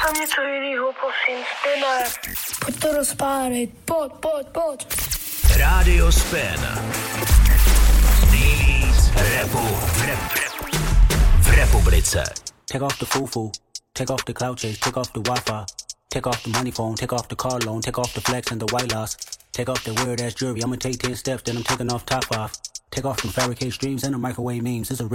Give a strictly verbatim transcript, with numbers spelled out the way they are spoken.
tam něco jinýho, prosím, Spinne. Pojď to rozpálit, pojď, pojď, pojď. Rádio Spin. Nejvíc rapu v, rep, rep, v republice. Take off the foo-foo, take off the cloud chase, take off the Wi-Fi, take off the money phone, take off the car loan, take off the flex and the white loss, take off the weird ass jewelry. I'ma take ten steps, then I'm taking off top off. Take off from fabricated streams and the microwave memes. It's a